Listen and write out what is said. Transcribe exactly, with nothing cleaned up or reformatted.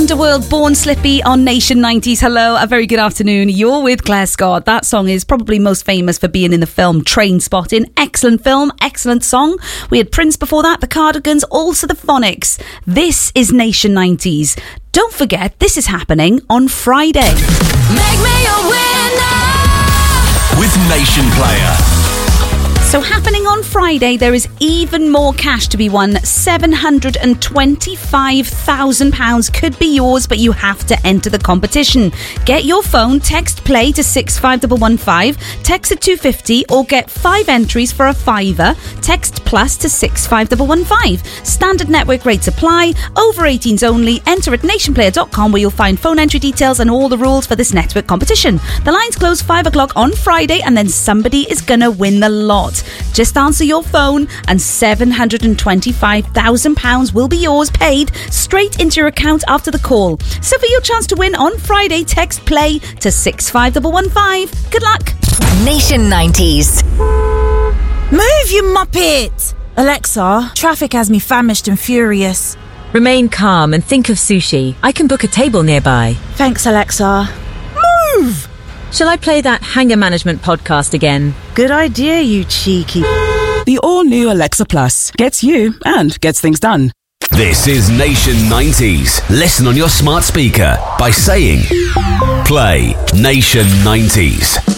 Underworld, Born Slippy on Nation nineties. Hello, a very good afternoon. You're with Claire Scott. That song is probably most famous for being in the film Trainspotting. Excellent film, excellent song. We had Prince before that, the Cardigans, also the Phonics. This is Nation nineties. Don't forget, this is happening on Friday. Make me a winner with Nation Player. So happening on Friday, there is even more cash to be won. seven hundred twenty-five thousand pounds could be yours, but you have to enter the competition. Get your phone, text play to six five one one five, text at two fifty, or get five entries for a fiver. Text plus to six five one one five. Standard network rates apply. Over eighteens only. Enter at nation player dot com, where you'll find phone entry details and all the rules for this network competition. The lines close five o'clock on Friday, and then somebody is going to win the lot. Just answer your phone and seven hundred twenty-five thousand pounds will be yours, paid straight into your account after the call. So for your chance to win on Friday, text play to six five one one five. Good luck. Nation nineties. Move, you muppet! Alexa, traffic has me famished and furious. Remain calm and think of sushi. I can book a table nearby. Thanks, Alexa. Move! Shall I play that Hanger Management podcast again? Good idea, you cheeky. The all-new Alexa Plus gets you and gets things done. This is Nation nineties. Listen on your smart speaker by saying, play Nation nineties.